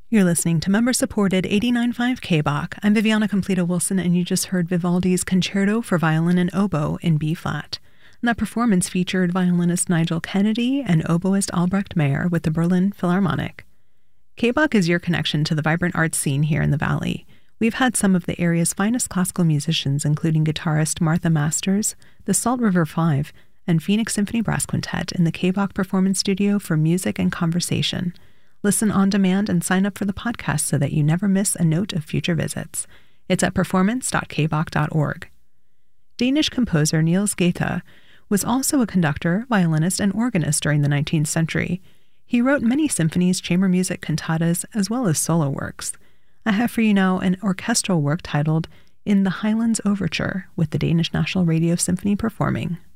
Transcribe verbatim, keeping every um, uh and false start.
You're listening to member-supported eighty-nine point five K B O C. I'm Viviana Completa-Wilson, and you just heard Vivaldi's Concerto for Violin and Oboe in B-flat. And that performance featured violinist Nigel Kennedy and oboist Albrecht Meyer with the Berlin Philharmonic. K B O C is your connection to the vibrant arts scene here in the Valley. We've had some of the area's finest classical musicians, including guitarist Martha Masters, the Salt River Five, and Phoenix Symphony Brass Quintet in the K B O C Performance Studio for music and conversation. Listen on demand and sign up for the podcast so that you never miss a note of future visits. It's at performance dot k b o c dot org. Danish composer Niels Gade was also a conductor, violinist, and organist during the nineteenth century. He wrote many symphonies, chamber music, cantatas, as well as solo works. I have for you now an orchestral work titled In the Highlands Overture, with the Danish National Radio Symphony performing.